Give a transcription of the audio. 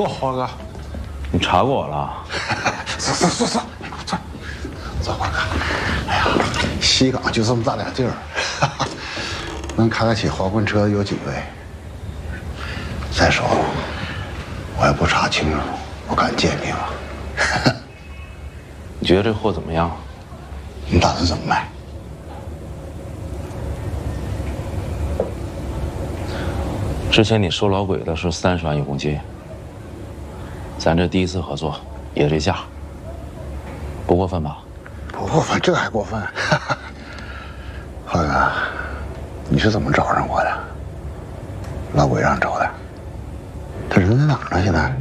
坐，华哥。 你查过我了？ 坐，华哥。哎呀，西岗就这么大点地儿，能开得起滑棍车有几位？再说，我也不查清楚，不敢鉴定啊。 你觉得这货怎么样？ 你打算怎么卖？ 之前你收老鬼的是30万1公斤，咱这第一次合作也这价，不过分吧？ 不过分，这还过分？华哥，你是怎么找上我的？老鬼让找的。他人在哪儿呢？现在？